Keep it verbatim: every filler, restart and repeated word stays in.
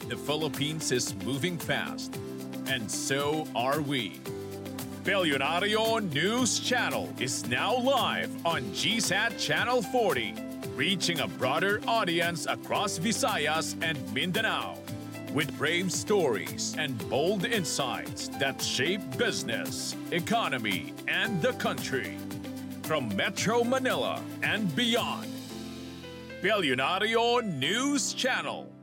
The Philippines is moving fast, and so are we. Billionario News Channel is now live on G SAT Channel forty, reaching a broader audience across Visayas and Mindanao. With brave stories and bold insights that shape business, economy, and the country. From Metro Manila and beyond. Billionario News Channel.